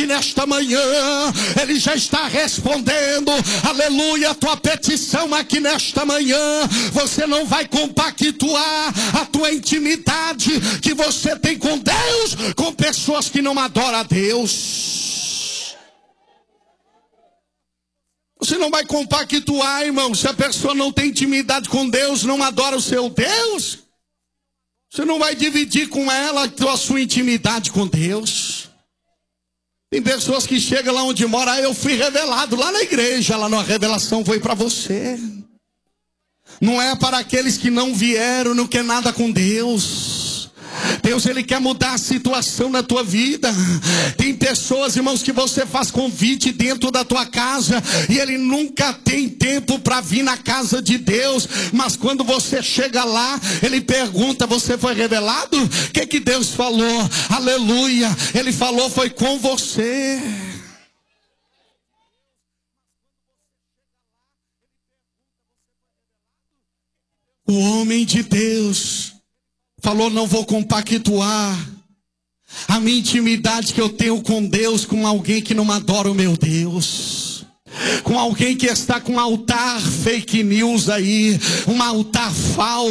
aqui nesta manhã. Ele já está respondendo, aleluia, a tua petição aqui nesta manhã. Você não vai compactuar a tua intimidade que você tem com Deus com pessoas que não adoram a Deus. Você não vai compactuar, irmão, se a pessoa não tem intimidade com Deus, não adora o seu Deus. Você não vai dividir com ela a sua intimidade com Deus. Tem pessoas que chegam lá onde mora, eu fui revelado lá na igreja, lá na revelação foi para você. Não é para aqueles que não vieram, não quer nada com Deus. Deus, Ele quer mudar a situação na tua vida. Tem pessoas, irmãos, que você faz convite dentro da tua casa e ele nunca tem tempo para vir na casa de Deus. Mas quando você chega lá, ele pergunta, você foi revelado? O que Deus falou? Aleluia, Ele falou, foi com você. O homem de Deus falou, não vou compactuar a minha intimidade que eu tenho com Deus com alguém que não adora o meu Deus. Com alguém que está com um altar fake news aí, um altar falso.